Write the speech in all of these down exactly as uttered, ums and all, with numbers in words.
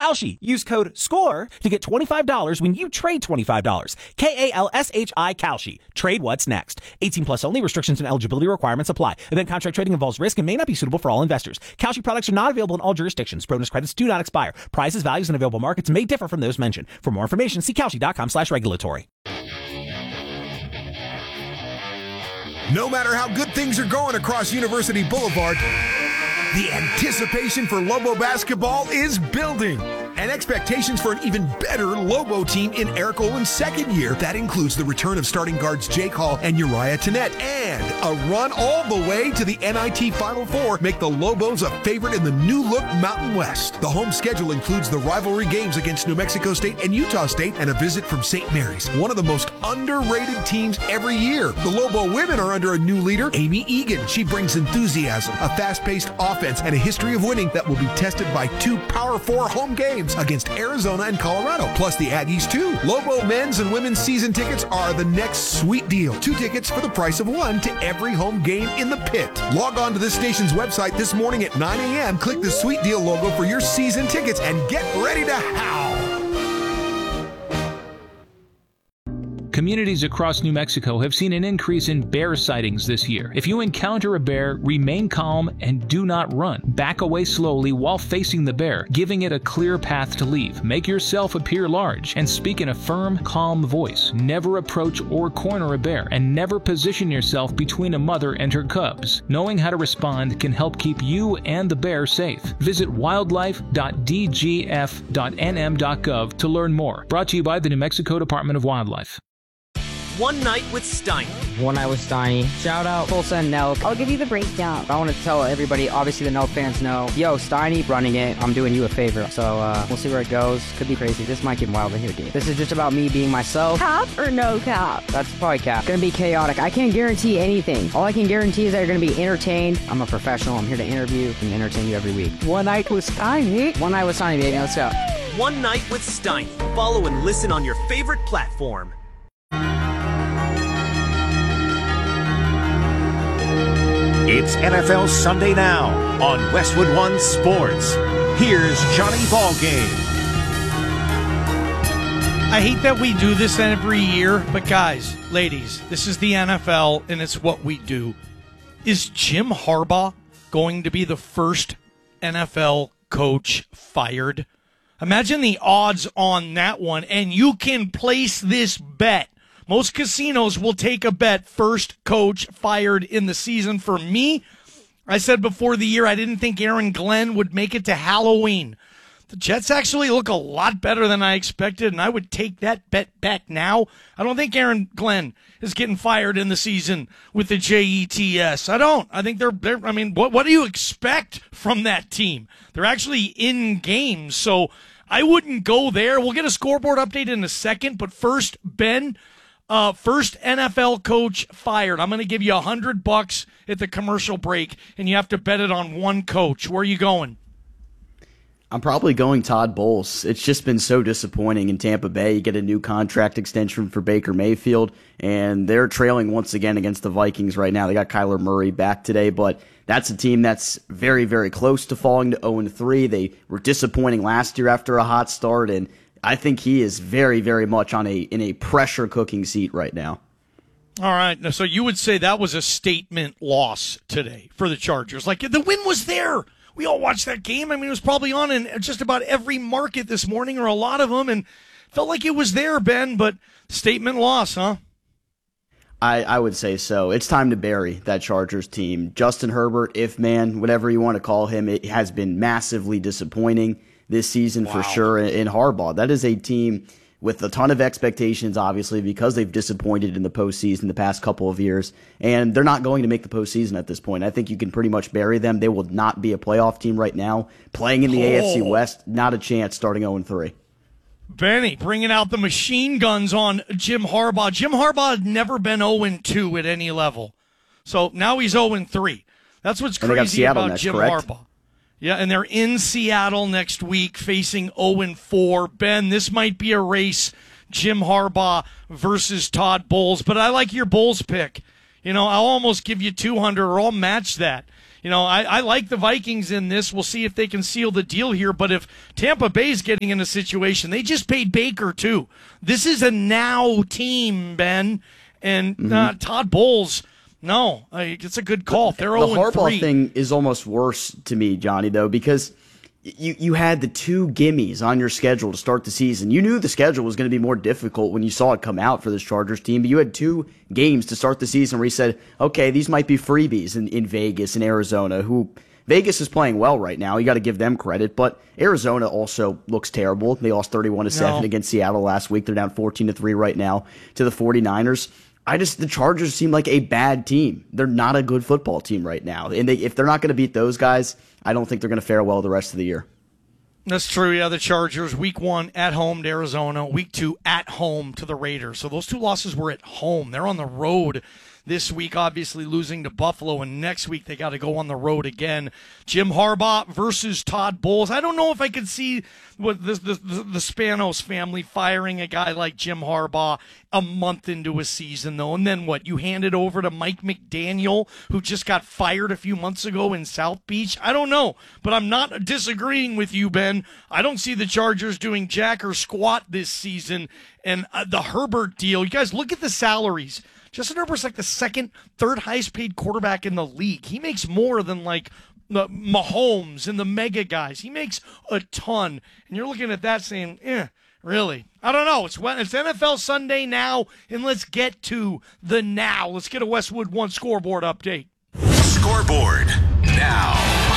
Kalshi. Use code SCORE to get twenty-five dollars when you trade twenty-five dollars. K A L S H I Kalshi. Trade what's next. eighteen plus only. Restrictions and eligibility requirements apply. Event contract trading involves risk and may not be suitable for all investors. Kalshi products are not available in all jurisdictions. Bonus credits do not expire. Prices, values, and available markets may differ from those mentioned. For more information, see Kalshi.com slash regulatory. No matter how good things are going across University Boulevard, the anticipation for Lobo basketball is building. And expectations for an even better Lobo team in Eric Olin's second year. That includes the return of starting guards Jake Hall and Uriah Tennette. And a run all the way to the N I T Final Four make the Lobos a favorite in the new-look Mountain West. The home schedule includes the rivalry games against New Mexico State and Utah State and a visit from Saint Mary's, one of the most underrated teams every year. The Lobo women are under a new leader, Amy Egan. She brings enthusiasm, a fast-paced offense, and a history of winning that will be tested by two Power Four home games against Arizona and Colorado, plus the Aggies too. Lobo men's and women's season tickets are the next sweet deal. Two tickets for the price of one to every home game in the pit. Log on to this station's website this morning at nine a.m. Click the sweet deal logo for your season tickets and get ready to howl. Communities across New Mexico have seen an increase in bear sightings this year. If you encounter a bear, remain calm and do not run. Back away slowly while facing the bear, giving it a clear path to leave. Make yourself appear large and speak in a firm, calm voice. Never approach or corner a bear, and never position yourself between a mother and her cubs. Knowing how to respond can help keep you and the bear safe. Visit wildlife dot d g f dot n m dot gov to learn more. Brought to you by the New Mexico Department of Wildlife. One Night with Steiny. One Night with Steiny. Shout out Tulsa and Nelk. I'll give you the breakdown. I want to tell everybody, obviously the Nelk fans know, yo, Steiny running it. I'm doing you a favor. So uh, we'll see where it goes. Could be crazy. This might get wild in here, dude. This is just about me being myself. Cap or no cap? That's probably cap. Gonna be chaotic. I can't guarantee anything. All I can guarantee is that you're gonna be entertained. I'm a professional. I'm here to interview and entertain you every week. One Night with Steiny. One Night with Steiny, baby. Let's go. One Night with Steiny. Follow and listen on your favorite platform. It's N F L Sunday Now on Westwood One Sports. Here's Johnny Ballgame. I hate that we do this every year, but guys, ladies, this is the N F L, and it's what we do. Is Jim Harbaugh going to be the first N F L coach fired? Imagine the odds on that one, and you can place this bet. Most casinos will take a bet, first coach fired in the season. For me, I said before the year I didn't think Aaron Glenn would make it to Halloween. The Jets actually look a lot better than I expected, and I would take that bet back now. I don't think Aaron Glenn is getting fired in the season with the J E T S. I don't. I think they're, they're I mean, what, what do you expect from that team? They're actually in games, so I wouldn't go there. We'll get a scoreboard update in a second, but first, Ben, Uh, first N F L coach fired. I'm going to give you a hundred bucks at the commercial break, and you have to bet it on one coach. Where are you going? I'm probably going Todd Bowles. It's just been so disappointing in Tampa Bay. You get a new contract extension for Baker Mayfield, and they're trailing once again against the Vikings right now. They got Kyler Murray back today, but that's a team that's very, very close to falling to oh and three. They were disappointing last year after a hot start, and I think he is very, very much on a in a pressure cooking seat right now. All right. So you would say that was a statement loss today for the Chargers. Like, the win was there. We all watched that game. I mean, it was probably on in just about every market this morning, or a lot of them, and felt like it was there, Ben, but statement loss, huh? I, I would say so. It's time to bury that Chargers team. Justin Herbert, if man, whatever you want to call him, it has been massively disappointing this season. Wow. For sure. In Harbaugh, that is a team with a ton of expectations, obviously, because they've disappointed in the postseason the past couple of years, and they're not going to make the postseason at this point. I think you can pretty much bury them. They will not be a playoff team right now. Playing in the oh. A F C West, not a chance starting oh and three. Benny bringing out the machine guns on Jim Harbaugh. Jim Harbaugh had never been oh and two at any level, so now he's oh and three. That's what's crazy about next, Jim correct? Harbaugh. Yeah, and they're in Seattle next week facing oh and four. Ben, this might be a race, Jim Harbaugh versus Todd Bowles, but I like your Bowles pick. You know, I'll almost give you two hundred, or I'll match that you know, I, I like the Vikings in this. We'll see if they can seal the deal here. But if Tampa Bay's getting in a situation, they just paid Baker too. This is a now team, Ben. And mm-hmm. uh, Todd Bowles, no, uh, it's a good call. They're the oh and three. Harbaugh thing is almost worse to me, Johnny, though, because you, you had the two gimmies on your schedule to start the season. You knew the schedule was going to be more difficult when you saw it come out for this Chargers team, but you had two games to start the season where you said, okay, these might be freebies in, in Vegas and Arizona, who Vegas is playing well right now. You got to give them credit, but Arizona also looks terrible. They lost thirty-one to seven no. against Seattle last week. They're down fourteen to three right now to the 49ers. I just, the Chargers seem like a bad team. They're not a good football team right now. And they, if they're not going to beat those guys, I don't think they're going to fare well the rest of the year. That's true. Yeah, the Chargers, week one at home to Arizona, week two at home to the Raiders. So those two losses were at home. They're on the road this week, obviously losing to Buffalo, and next week they got to go on the road again. Jim Harbaugh versus Todd Bowles. I don't know if I could see what the, the, the Spanos family firing a guy like Jim Harbaugh a month into a season, though. And then what? You hand it over to Mike McDaniel, who just got fired a few months ago in South Beach? I don't know, but I'm not disagreeing with you, Ben. I don't see the Chargers doing jack or squat this season. And uh, the Herbert deal, you guys look at the salaries. Justin Herbert's like the second, third highest paid quarterback in the league. He makes more than like the Mahomes and the mega guys. He makes a ton. And you're looking at that saying, eh, really? I don't know. It's it's N F L Sunday now, and let's get to the now. Let's get a Westwood One scoreboard update. Scoreboard now.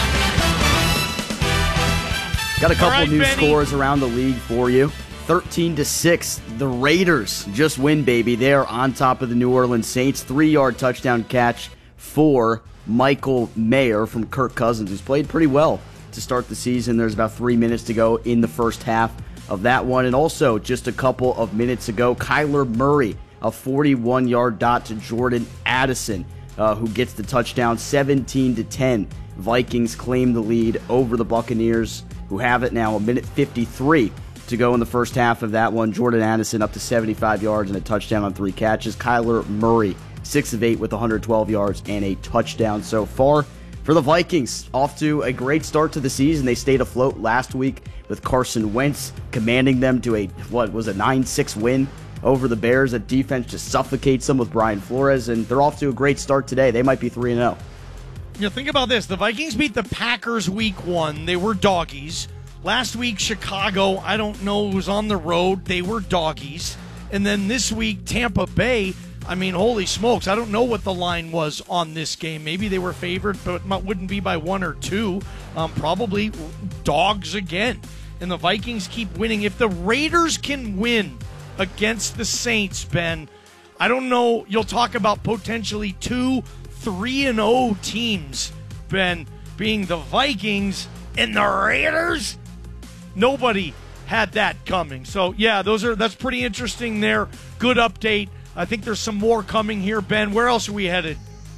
Got a couple right, new Benny. scores around the league for you. thirteen to six, the Raiders just win, baby. They are on top of the New Orleans Saints. Three-yard touchdown catch for Michael Mayer from Kirk Cousins, who's played pretty well to start the season. There's about three minutes to go in the first half of that one. And also, just a couple of minutes ago, Kyler Murray, a forty-one-yard dot to Jordan Addison, uh, who gets the touchdown, seventeen to ten. Vikings claim the lead over the Buccaneers, who have it now, a minute fifty-three to go in the first half of that one. Jordan Addison up to seventy-five yards and a touchdown on three catches. Kyler Murray, six of eight with one hundred twelve yards and a touchdown so far. For the Vikings, off to a great start to the season. They stayed afloat last week with Carson Wentz commanding them to a, what was a nine six win over the Bears. That defense just suffocates them with Brian Flores, and they're off to a great start today. They might be three and oh. You know, think about this. The Vikings beat the Packers week one. They were doggies. Last week, Chicago, I don't know, was on the road. They were doggies. And then this week, Tampa Bay, I mean, holy smokes. I don't know what the line was on this game. Maybe they were favored, but it wouldn't be by one or two. Um, probably dogs again. And the Vikings keep winning. If the Raiders can win against the Saints, Ben, I don't know. You'll talk about potentially two three and oh teams, Ben, being the Vikings and the Raiders. Nobody had that coming. So, yeah, those are that's pretty interesting there. Good update. I think there's some more coming here, Ben. Where else are we headed?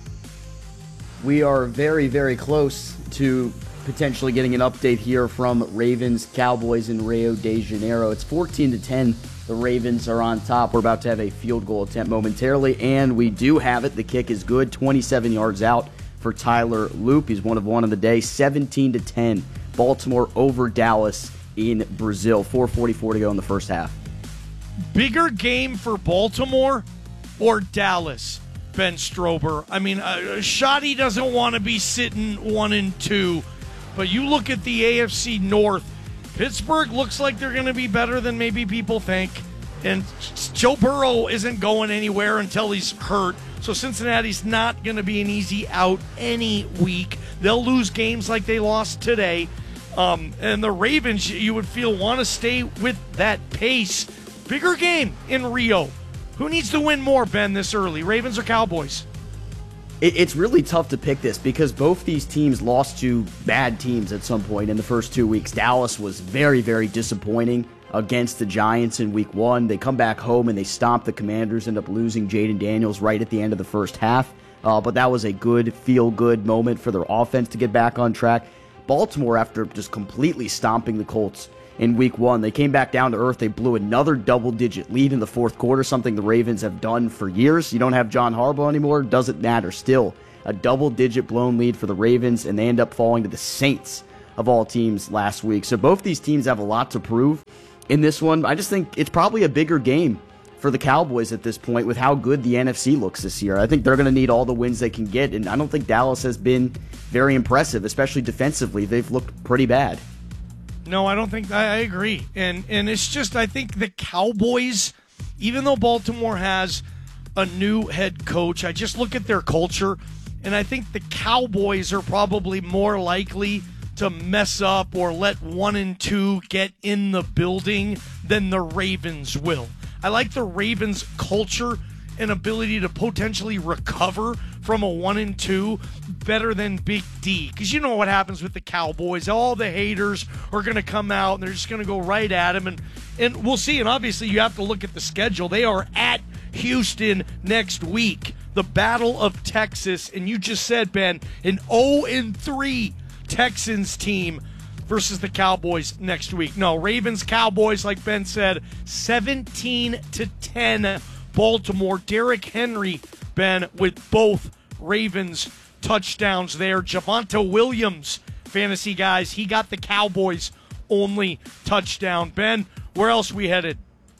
We are very, very close to potentially getting an update here from Ravens, Cowboys in Rio de Janeiro. It's fourteen to ten. The Ravens are on top. We're about to have a field goal attempt momentarily, and we do have it. The kick is good, twenty-seven yards out for Tyler Loop. He's one of one on the day, seventeen to ten. Baltimore over Dallas in Brazil. four forty-four to go in the first half. Bigger game for Baltimore or Dallas, Ben Strober? I mean, uh, Shoddy doesn't want to be sitting one and two, but you look at the A F C North. Pittsburgh looks like they're going to be better than maybe people think, and Joe Burrow isn't going anywhere until he's hurt. So Cincinnati's not going to be an easy out any week. They'll lose games like they lost today. Um, and the Ravens, you would feel, want to stay with that pace. Bigger game in Rio. Who needs to win more, Ben, this early? Ravens or Cowboys? It, it's really tough to pick this because both these teams lost to bad teams at some point in the first two weeks. Dallas was very, very disappointing against the Giants in week one. They come back home and they stomp the Commanders, end up losing Jaden Daniels right at the end of the first half. Uh, but that was a good, feel-good moment for their offense to get back on track. Baltimore, after just completely stomping the Colts in week one, they came back down to earth. They blew another double-digit lead in the fourth quarter, something the Ravens have done for years. You don't have John Harbaugh anymore. Doesn't matter. Still, a double-digit blown lead for the Ravens, and they end up falling to the Saints of all teams last week. So both these teams have a lot to prove in this one. I just think it's probably a bigger game for the Cowboys at this point with how good the N F C looks this year. I think they're going to need all the wins they can get, and I don't think Dallas has been very impressive, especially defensively. They've looked pretty bad. No, I don't think I agree. And and it's just, I think the Cowboys, even though Baltimore has a new head coach, I just look at their culture, and I think the Cowboys are probably more likely to mess up or let one and two get in the building than the Ravens will. I like the Ravens' culture and ability to potentially recover from a one and two better than Big D. Because you know what happens with the Cowboys. All the haters are going to come out, and they're just going to go right at him. And, and we'll see. And obviously you have to look at the schedule. They are at Houston next week, the Battle of Texas. And you just said, Ben, an oh and three Texans team versus the Cowboys next week. No, Ravens, Cowboys, like Ben said, seventeen to ten Baltimore. Derrick Henry, Ben, with both Ravens touchdowns there. Javonte Williams, fantasy guys, he got the Cowboys only touchdown. Ben, where else we headed?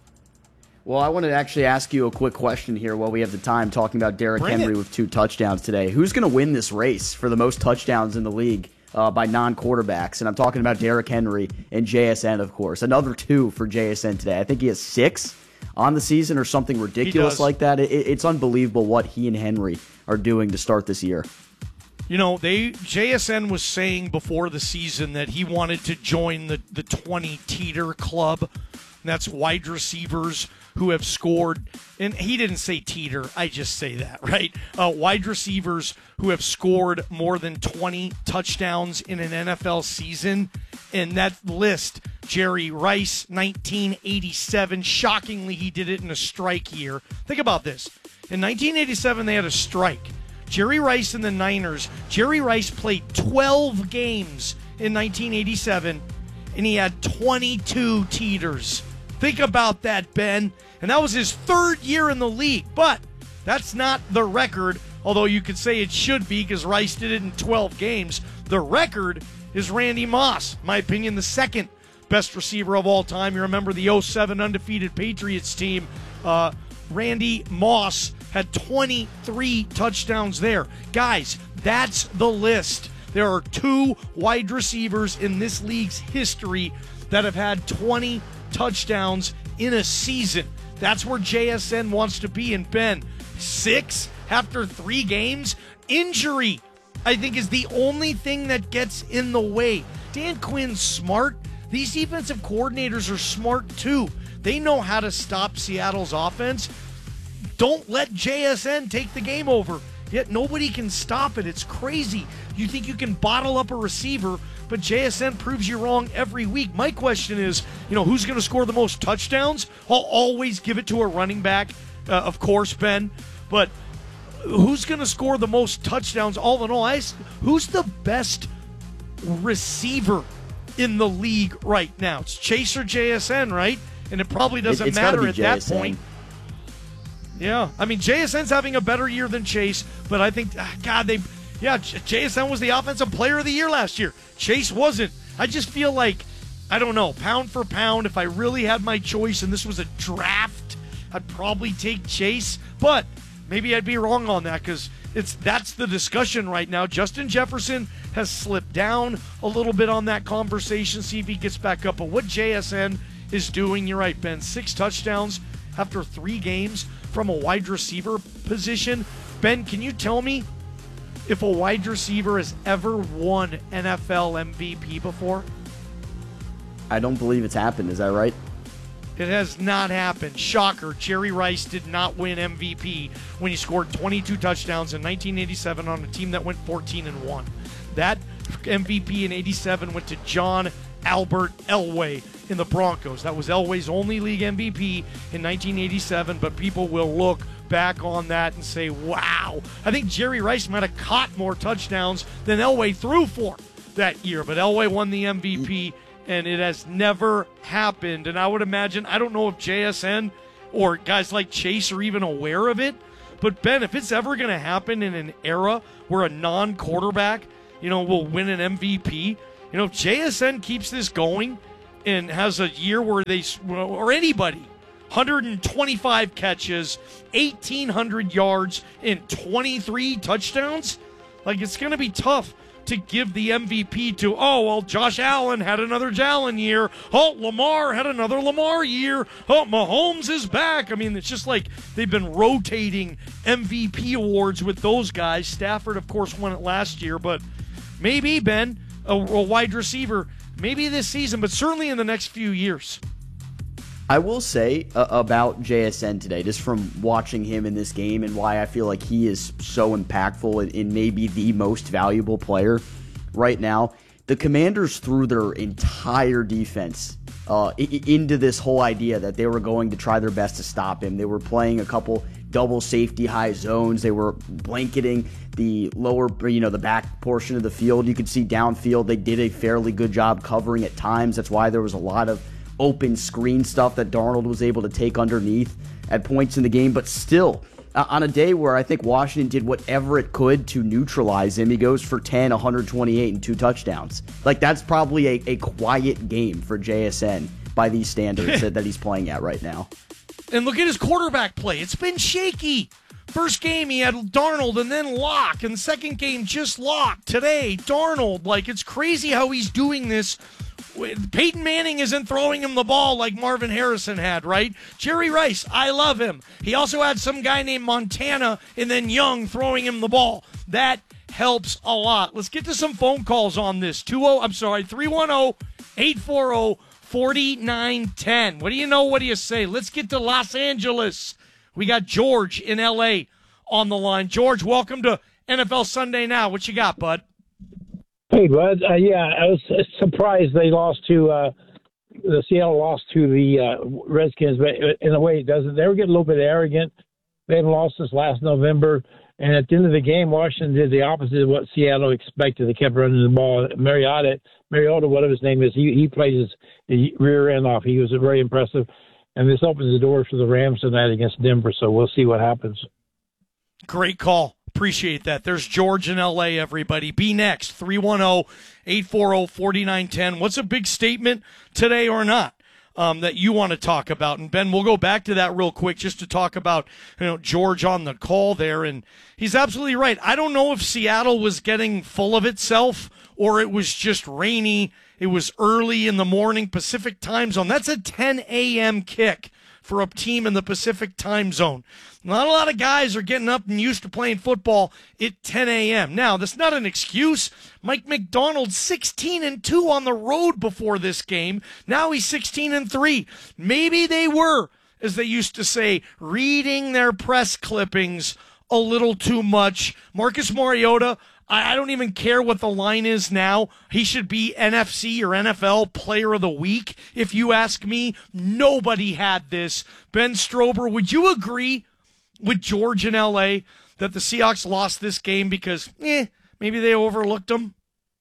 Well, I wanted to actually ask you a quick question here while we have the time, talking about Derrick Bring Henry it. with two touchdowns today. Who's going to win this race for the most touchdowns in the league uh, by non-quarterbacks? And I'm talking about Derrick Henry and J S N, of course. Another two for J S N today. I think he has six on the season or something ridiculous like that. It, it's unbelievable what he and Henry are doing to start this year. You know, they J S N was saying before the season that he wanted to join the, the twenty teeter club. That's wide receivers who have scored, and he didn't say teeter, I just say that, right? Uh, wide receivers who have scored more than twenty touchdowns in an N F L season. And that list, Jerry Rice, nineteen eighty-seven. Shockingly, he did it in a strike year. Think about this. In nineteen eighty-seven, they had a strike. Jerry Rice and the Niners. Jerry Rice played twelve games in nineteen eighty-seven, and he had twenty-two teeters. Think about that, Ben. And that was his third year in the league. But that's not the record, although you could say it should be because Rice did it in twelve games. The record is Randy Moss, in my opinion, the second best receiver of all time. You remember the oh seven undefeated Patriots team. Uh, Randy Moss had twenty-three touchdowns there. Guys, that's the list. There are two wide receivers in this league's history that have had twenty touchdowns in a season. That's where J S N wants to be. And Ben, six after three games? Injury, I think, is the only thing that gets in the way. Dan Quinn's smart. These defensive coordinators are smart too. They know how to stop Seattle's offense. Don't let J S N take the game over. Yet nobody can stop it. It's crazy. You think you can bottle up a receiver, but J S N proves you wrong every week. My question is, you know, who's going to score the most touchdowns? I'll always give it to a running back, uh, of course, Ben. But who's going to score the most touchdowns? All in all, I, who's the best receiver in the league right now? It's Chase or J S N, right? And it probably doesn't it's matter at J S N. that point. Yeah, I mean, J S N's having a better year than Chase, but I think, God, they, yeah, J S N was the offensive player of the year last year. Chase wasn't. I just feel like, I don't know, pound for pound, if I really had my choice and this was a draft, I'd probably take Chase, but maybe I'd be wrong on that because it's that's the discussion right now. Justin Jefferson has slipped down a little bit on that conversation, see if he gets back up, but what J S N is doing, you're right, Ben, six touchdowns after three games from a wide receiver position. Ben, can you tell me if a wide receiver has ever won N F L M V P before? I don't believe it's happened. Is that right? It has not happened. Shocker. Jerry Rice did not win M V P when he scored twenty-two touchdowns in nineteen eighty-seven on a team that went fourteen and one. That M V P in eighty-seven went to John Albert Elway in the Broncos. That was Elway's only league M V P in nineteen eighty-seven, but people will look back on that and say, wow. I think Jerry Rice might have caught more touchdowns than Elway threw for that year, but Elway won the M V P, and it has never happened. And I would imagine, I don't know if J S N or guys like Chase are even aware of it, But, Ben, if it's ever going to happen in an era where a non-quarterback, you know, will win an M V P, you know, if J S N keeps this going and has a year where they, or anybody, one hundred twenty-five catches, eighteen hundred yards, and twenty-three touchdowns, like, it's going to be tough to give the M V P to, oh, well, Josh Allen had another Allen year. Oh, Lamar had another Lamar year. Oh, Mahomes is back. I mean, it's just like they've been rotating M V P awards with those guys. Stafford, of course, won it last year, but maybe, Ben, a, a wide receiver, maybe this season, but certainly in the next few years. I will say uh, about J S N today, just from watching him in this game and why I feel like he is so impactful and, and maybe the most valuable player right now. The Commanders threw their entire defense uh, I- into this whole idea that they were going to try their best to stop him. They were playing a couple double safety high zones. They were blanketing the lower, you know, the back portion of the field. You could see downfield. They did a fairly good job covering at times. That's why there was a lot of open screen stuff that Darnold was able to take underneath at points in the game. But still, uh, on a day where I think Washington did whatever it could to neutralize him, he goes for ten, one hundred twenty-eight, and two touchdowns. Like, that's probably a, a quiet game for J S N by these standards that, that he's playing at right now. And look at his quarterback play. It's been shaky. First game, he had Darnold and then Locke. And second game, just Locke. Today, Darnold. Like, it's crazy how he's doing this. Peyton Manning isn't throwing him the ball like Marvin Harrison had, right? Jerry Rice, I love him. He also had some guy named Montana and then Young throwing him the ball. That helps a lot. Let's get to some phone calls on this. two oh, I'm sorry, three one zero, eight four zero, four nine one zero. What do you know? What do you say? Let's get to Los Angeles. We got George in L A on the line. George, welcome to N F L Sunday Now. What you got, bud? Hey, bud. Uh, yeah, I was surprised they lost to uh, the Seattle lost to the uh, Redskins, but in a way it doesn't. They were getting a little bit arrogant. They haven't lost since last November, and at the end of the game, Washington did the opposite of what Seattle expected. They kept running the ball. Mariota, Mariota, whatever his name is, he he plays his, his rear end off. He was very impressive, and this opens the door for the Rams tonight against Denver. So we'll see what happens. Great call. Appreciate that. There's George in L A, everybody. Be next, three one zero, eight four zero, four nine one zero. What's a big statement today or not um, that you want to talk about? And, Ben, we'll go back to that real quick just to talk about, you know, George on the call there. And he's absolutely right. I don't know if Seattle was getting full of itself or it was just rainy. It was early in the morning, Pacific time zone. That's a ten a.m. kick for a team in the Pacific time zone. Not a lot of guys are getting up and used to playing football at ten a.m. Now, that's not an excuse. Mike McDonald, sixteen and two on the road before this game. Now he's sixteen and three. Maybe they were, as they used to say, reading their press clippings a little too much. Marcus Mariota, I don't even care what the line is now. He should be N F C or N F L Player of the Week. If you ask me, nobody had this. Ben Strober, would you agree with George in L A that the Seahawks lost this game because, eh, maybe they overlooked them?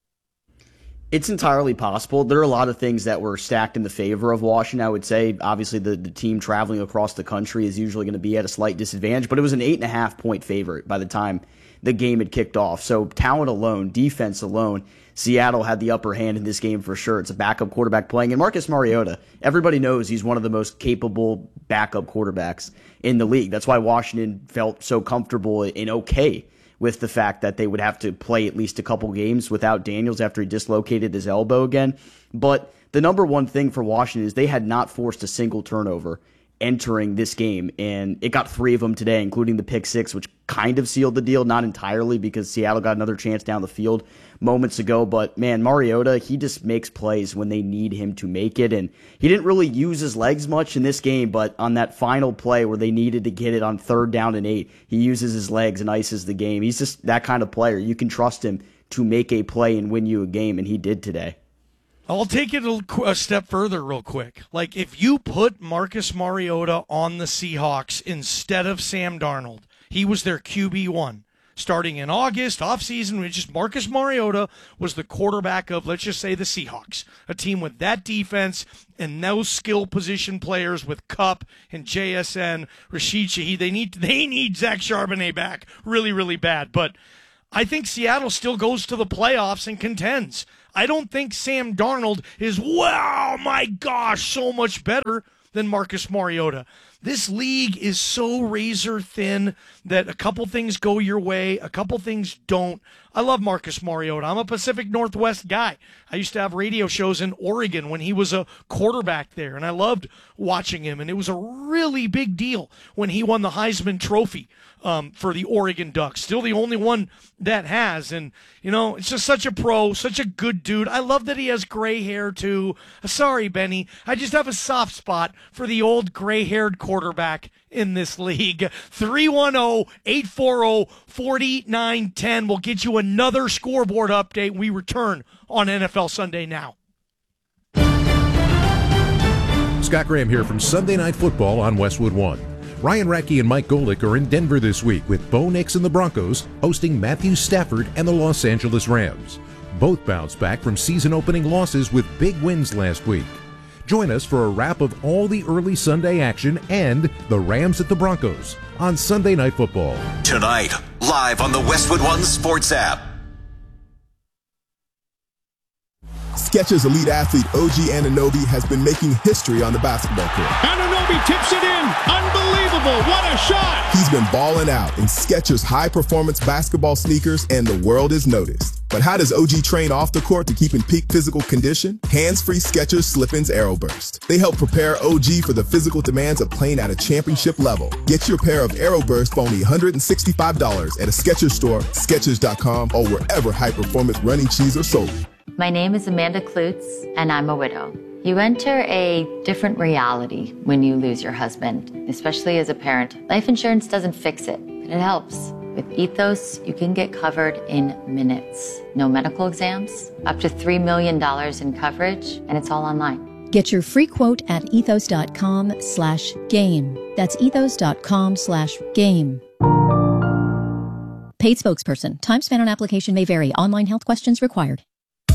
It's entirely possible. There are a lot of things that were stacked in the favor of Washington, I would say. Obviously, the, the team traveling across the country is usually going to be at a slight disadvantage, but it was an eight and a half point favorite by the time the game had kicked off. So talent alone, defense alone, Seattle had the upper hand in this game for sure. It's a backup quarterback playing. And Marcus Mariota, everybody knows he's one of the most capable backup quarterbacks in the league. That's why Washington felt so comfortable and okay with the fact that they would have to play at least a couple games without Daniels after he dislocated his elbow again. But the number one thing for Washington is they had not forced a single turnover entering this game, and it got three of them today, including the pick six, which kind of sealed the deal, not entirely because Seattle got another chance down the field moments ago. But man, Mariota, he just makes plays when they need him to make it, and he didn't really use his legs much in this game, but on that final play where they needed to get it on third down and eight, he uses his legs and ices the game. He's just that kind of player. You can trust him to make a play and win you a game, and he did today. I'll take it a, a step further real quick. Like, if you put Marcus Mariota on the Seahawks instead of Sam Darnold, he was their Q B one. starting in August, offseason, it's just Marcus Mariota was the quarterback of, let's just say, the Seahawks, a team with that defense and those skill position players with Kupp and J S N, Rashid Shaheed. They need they need Zach Charbonnet back really, really bad. But I think Seattle still goes to the playoffs and contends. I don't think Sam Darnold is, wow, my gosh, so much better than Marcus Mariota. This league is so razor thin that a couple things go your way, a couple things don't. I love Marcus Mariota. I'm a Pacific Northwest guy. I used to have radio shows in Oregon when he was a quarterback there, and I loved watching him. And it was a really big deal when he won the Heisman Trophy um, for the Oregon Ducks. Still the only one that has. And, you know, it's just such a pro, such a good dude. I love that he has gray hair, too. Sorry, Benny. I just have a soft spot for the old gray-haired quarterback in this league. three one zero, eight four zero, four nine one zero will get you another scoreboard update. We return on N F L Sunday Now. Scott Graham here from Sunday Night Football on Westwood One. Ryan Rackey and Mike Golick are in Denver this week with Bo Nix and the Broncos hosting Matthew Stafford and the Los Angeles Rams. Both bounced back from season-opening losses with big wins last week. Join us for a wrap of all the early Sunday action and the Rams at the Broncos on Sunday Night Football. Tonight, live on the Westwood One Sports app. Skechers elite athlete O G Anunoby has been making history on the basketball court. Anunoby tips it in. Unbelievable. What a shot. He's been balling out in Skechers high-performance basketball sneakers, and the world has noticed. But how does O G train off the court to keep in peak physical condition? Hands-free Skechers Slip-ins Aeroburst. They help prepare O G for the physical demands of playing at a championship level. Get your pair of Aeroburst for only one hundred sixty-five dollars at a Skechers store, Skechers dot com, or wherever high-performance running shoes are sold. My name is Amanda Klutz, and I'm a widow. You enter a different reality when you lose your husband, especially as a parent. Life insurance doesn't fix it, but it helps. With Ethos, you can get covered in minutes. No medical exams, up to three million dollars in coverage, and it's all online. Get your free quote at ethos dot com slash game. That's ethos dot com slash game. Paid spokesperson. Time spent on application may vary. Online health questions required.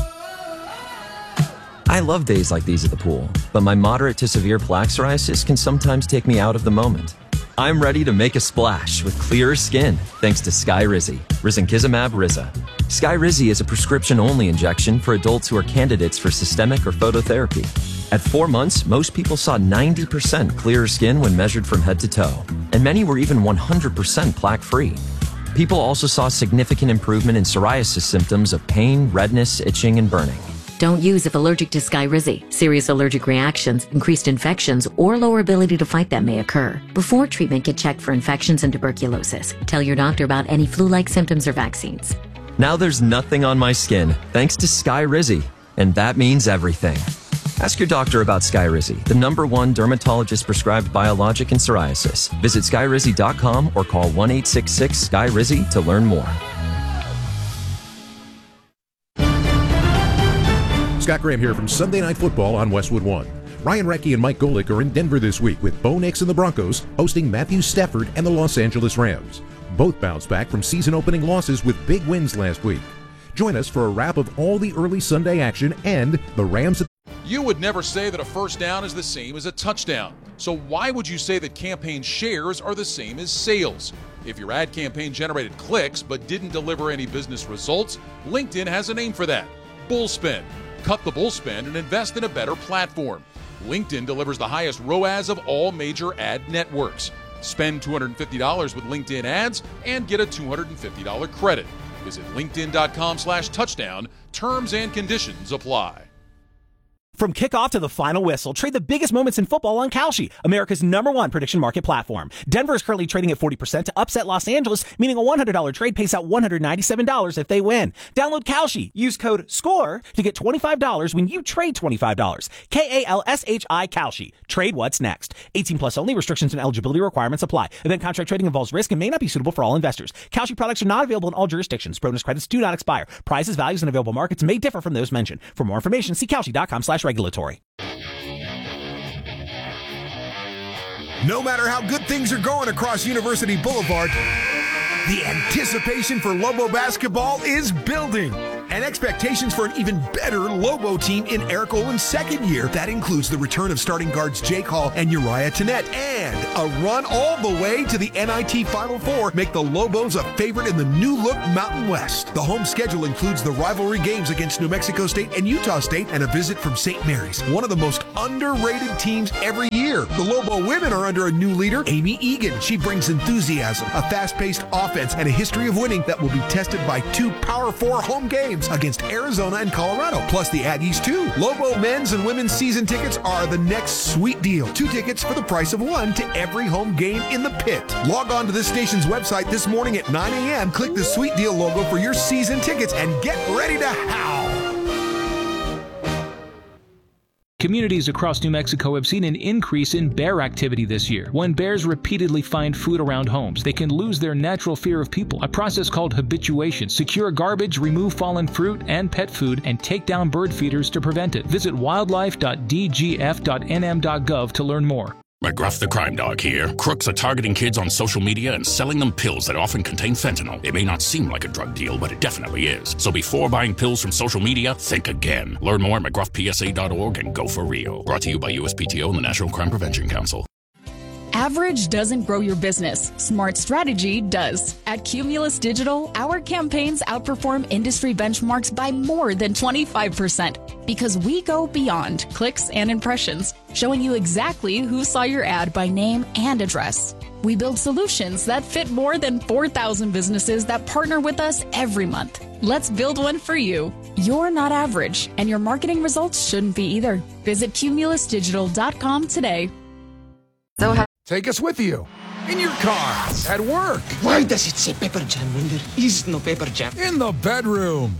I love days like these at the pool, but my moderate to severe plaque psoriasis can sometimes take me out of the moment. I'm ready to make a splash with clearer skin thanks to Skyrizi, risankizumab Riza. Skyrizi is a prescription-only injection for adults who are candidates for systemic or phototherapy. At four months, most people saw ninety percent clearer skin when measured from head to toe, and many were even one hundred percent plaque-free. People also saw significant improvement in psoriasis symptoms of pain, redness, itching, and burning. Don't use if allergic to Skyrizi. Serious allergic reactions, increased infections, or lower ability to fight them may occur. Before treatment, get checked for infections and tuberculosis. Tell your doctor about any flu-like symptoms or vaccines. Now there's nothing on my skin thanks to Skyrizi, and that means everything. Ask your doctor about Skyrizi, the number one dermatologist-prescribed biologic in psoriasis. Visit skyrizi dot com or call one eight six six Skyrizi to learn more. Scott Graham here from Sunday Night Football on Westwood One. Ryan Rackey and Mike Golick are in Denver this week with Bo Nix and the Broncos hosting Matthew Stafford and the Los Angeles Rams. Both bounced back from season-opening losses with big wins last week. Join us for a wrap of all the early Sunday action and the Rams. You would never say that a first down is the same as a touchdown. So why would you say that campaign shares are the same as sales? If your ad campaign generated clicks but didn't deliver any business results, LinkedIn has a name for that: Bullspend. Cut the bull spend and invest in a better platform. LinkedIn delivers the highest R O A S of all major ad networks. Spend two hundred fifty dollars with LinkedIn ads and get a two hundred fifty dollars credit. Visit linkedin dot com slash touchdown. Terms and conditions apply. From kickoff to the final whistle, trade the biggest moments in football on Kalshi, America's number one prediction market platform. Denver is currently trading at forty percent to upset Los Angeles, meaning a one hundred dollars trade pays out one hundred ninety-seven dollars if they win. Download Kalshi. Use code SCORE to get twenty-five dollars when you trade twenty-five dollars. K A L S H I Kalshi. Trade what's next. eighteen plus only. Restrictions and eligibility requirements apply. Event contract trading involves risk and may not be suitable for all investors. Kalshi products are not available in all jurisdictions. Bonus credits do not expire. Prices, values, and available markets may differ from those mentioned. For more information, see Kalshi dot com slash regulatory. No matter how good things are going across University Boulevard, The anticipation for Lobo basketball is building, and expectations for an even better Lobo team in Eric Olin's second year. That includes the return of starting guards Jake Hall and Uriah Tennette, and a run all the way to the N I T Final Four make the Lobos a favorite in the new-look Mountain West. The home schedule includes the rivalry games against New Mexico State and Utah State, and a visit from Saint Mary's, one of the most underrated teams every year. The Lobo women are under a new leader, Amy Egan. She brings enthusiasm, a fast-paced offense, and a history of winning that will be tested by two Power Four home games against Arizona and Colorado, plus the Aggies too. Lobo men's and women's season tickets are the next sweet deal. Two tickets for the price of one to every home game in the pit. Log on to this station's website this morning at nine a.m. Click the sweet deal logo for your season tickets and get ready to howl. Communities across New Mexico have seen an increase in bear activity this year. When bears repeatedly find food around homes, they can lose their natural fear of people. A process called habituation. Secure garbage, remove fallen fruit and pet food, and take down bird feeders to prevent it. Visit wildlife dot d g f dot n m dot gov to learn more. McGruff the Crime Dog here. Crooks are targeting kids on social media and selling them pills that often contain fentanyl. It may not seem like a drug deal, but it definitely is. So before buying pills from social media, think again. Learn more at mcgruff p s a dot org and go for real. Brought to you by U S P T O and the National Crime Prevention Council. Average doesn't grow your business. Smart strategy does. At Cumulus Digital, our campaigns outperform industry benchmarks by more than twenty-five percent because we go beyond clicks and impressions, showing you exactly who saw your ad by name and address. We build solutions that fit more than four thousand businesses that partner with us every month. Let's build one for you. You're not average, and your marketing results shouldn't be either. Visit cumulus digital dot com today. So take us with you. In your car, at work. Why does it say Pepper Jam when there is no Pepper Jam? In the bedroom.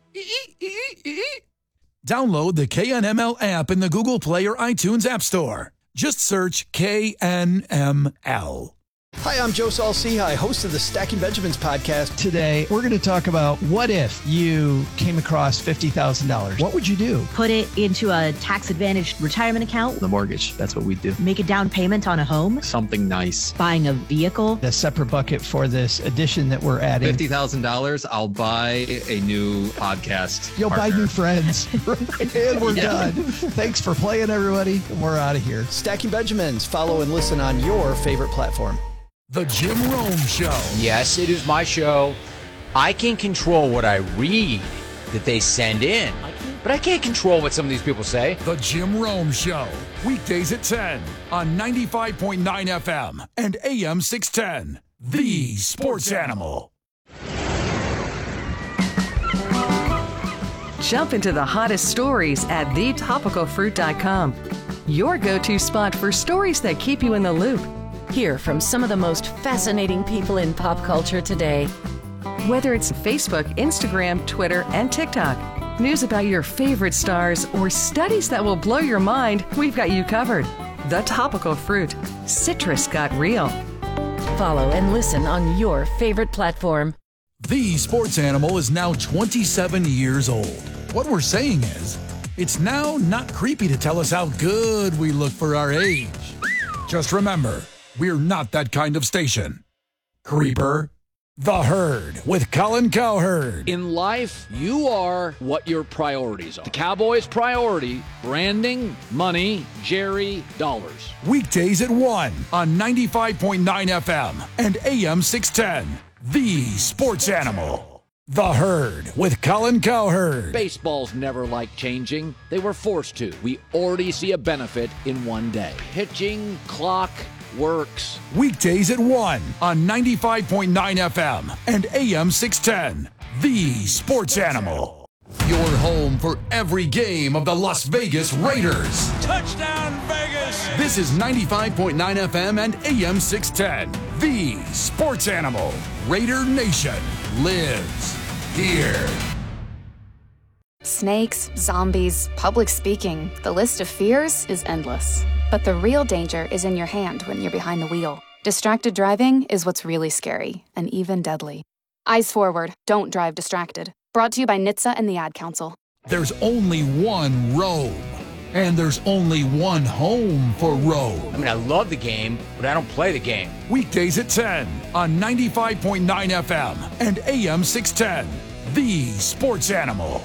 Download the K N M L app in the Google Play or iTunes App Store. Just search K N M L. Hi, I'm Joe Saul-Sehy, host of the Stacking Benjamins podcast. Today, we're going to talk about what if you came across fifty thousand dollars. What would you do? Put it into a tax-advantaged retirement account. The mortgage, that's what we do. Make a down payment on a home. Something nice. Buying a vehicle. A separate bucket for this addition that we're adding. fifty thousand dollars, I'll buy a new podcast You'll partner. buy new friends. And we're Yeah. done. Thanks for playing, everybody. We're out of here. Stacking Benjamins. Follow and listen on your favorite platform. The Jim Rome Show. Yes, it is my show. I can control what I read that they send in, but I can't control what some of these people say. The Jim Rome Show. Weekdays at ten on ninety-five point nine F M and A M six ten. The Sports Animal. Jump into the hottest stories at the topical fruit dot com. Your go-to spot for stories that keep you in the loop. Hear from some of the most fascinating people in pop culture today. Whether it's Facebook, Instagram, Twitter, and TikTok, news about your favorite stars, or studies that will blow your mind, we've got you covered. The Topical Fruit. Citrus got real. Follow and listen on your favorite platform. The Sports Animal is now twenty-seven years old. What we're saying is, it's now not creepy to tell us how good we look for our age. Just remember, we're not that kind of station. Creeper. The Herd with Colin Cowherd. In life, you are what your priorities are. The Cowboys' priority, branding, money, Jerry, dollars. Weekdays at one on ninety-five point nine F M and A M six ten. The Sports Animal. The Herd with Colin Cowherd. Baseball's never liked changing. They were forced to. We already see a benefit in one day. Pitching, clock, works. Weekdays at one on ninety-five point nine F M and A M six ten. The Sports Animal. Your home for every game of the Las Vegas Raiders. Touchdown, Vegas! This is ninety-five point nine F M and A M six ten. The Sports Animal. Raider Nation lives here. Snakes, zombies, public speaking. The list of fears is endless. But the real danger is in your hand when you're behind the wheel. Distracted driving is what's really scary and even deadly. Eyes forward, don't drive distracted. Brought to you by N H T S A and the Ad Council. There's only one robe. And there's only one home for Road. I mean, I love the game, but I don't play the game. Weekdays at ten on ninety-five point nine F M and A M six ten. The Sports Animal.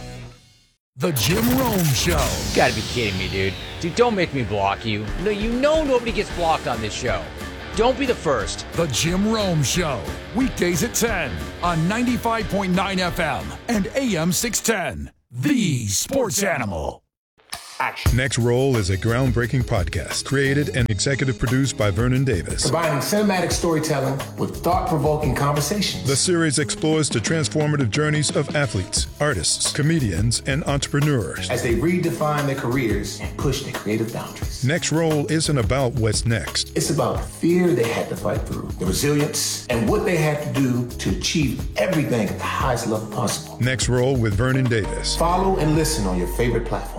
The Jim Rome Show. You gotta be kidding me, dude. Dude, don't make me block you. No, you know nobody gets blocked on this show. Don't be the first. The Jim Rome Show. Weekdays at ten on ninety-five point nine F M and A M six ten. The Sports Animal. Action. Next Roll is a groundbreaking podcast created and executive produced by Vernon Davis. Combining cinematic storytelling with thought-provoking conversations. The series explores the transformative journeys of athletes, artists, comedians, and entrepreneurs as they redefine their careers and push their creative boundaries. Next Roll isn't about what's next. It's about the fear they had to fight through, the resilience, and what they had to do to achieve everything at the highest level possible. Next Roll with Vernon Davis. Follow and listen on your favorite platform.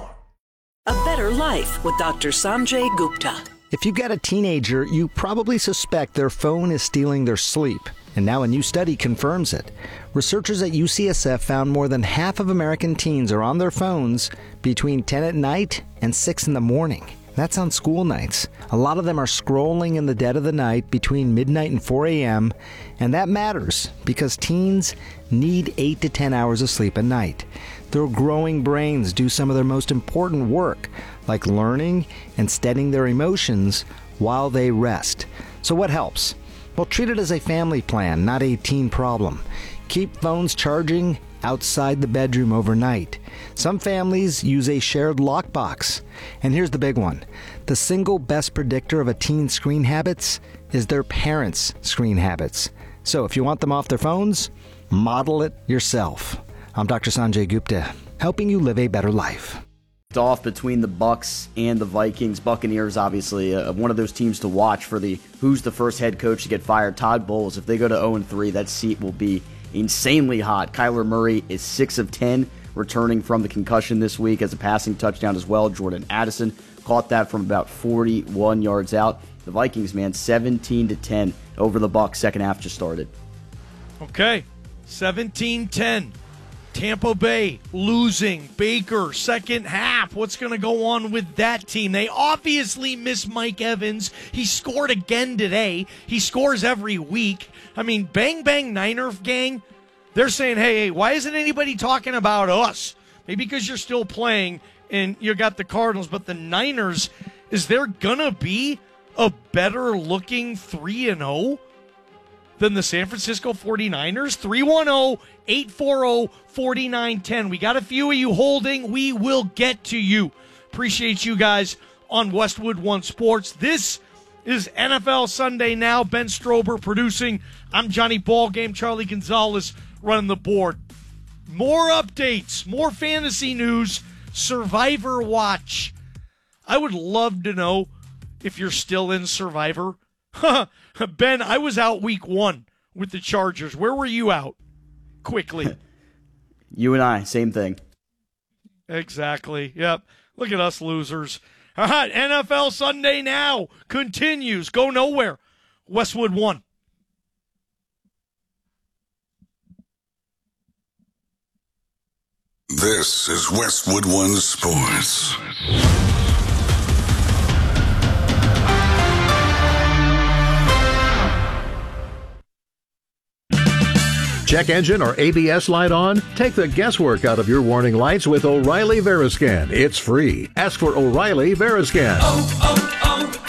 A Better Life with Doctor Sanjay Gupta. If you've got a teenager, you probably suspect their phone is stealing their sleep. And now a new study confirms it. Researchers at U C S F found more than half of American teens are on their phones between ten at night and six in the morning. That's on school nights. A lot of them are scrolling in the dead of the night between midnight and four a.m. And that matters because teens need eight to ten hours of sleep a night. Their growing brains do some of their most important work, like learning and steadying their emotions while they rest. So what helps? Well, treat it as a family plan, not a teen problem. Keep phones charging outside the bedroom overnight. Some families use a shared lockbox. And here's the big one. The single best predictor of a teen's screen habits is their parents' screen habits. So if you want them off their phones, model it yourself. I'm Doctor Sanjay Gupta, helping you live a better life. It's off between the Bucs and the Vikings. Buccaneers, obviously, uh, one of those teams to watch for the who's the first head coach to get fired. Todd Bowles, if they go to oh and three, that seat will be insanely hot. Kyler Murray is six of ten, returning from the concussion this week as a passing touchdown as well. Jordan Addison caught that from about forty-one yards out. The Vikings, man, seventeen to ten over the Bucs. Second half just started. Okay, seventeen ten. Tampa Bay losing. Baker, second half. What's going to go on with that team? They obviously miss Mike Evans. He scored again today. He scores every week. I mean, bang, bang, Niner gang. They're saying, hey, hey, why isn't anybody talking about us? Maybe because you're still playing and you got the Cardinals. But the Niners, is there going to be a better-looking three and oh? Than the San Francisco forty-niners. three one zero, eight four zero, four nine one zero. We got a few of you holding. We will get to you. Appreciate you guys on Westwood One Sports. This is N F L Sunday Now. Ben Strober producing. I'm Johnny Ballgame. Charlie Gonzalez running the board. More updates. More fantasy news. Survivor Watch. I would love to know if you're still in Survivor. Ben, I was out week one with the Chargers. Where were you out? Quickly. You and I, same thing. Exactly. Yep. Look at us losers. All right, N F L Sunday Now continues. Go nowhere. Westwood One. This is Westwood One Sports. Check engine or A B S light on? Take the guesswork out of your warning lights with O'Reilly Veriscan. It's free. Ask for O'Reilly Veriscan. Oh,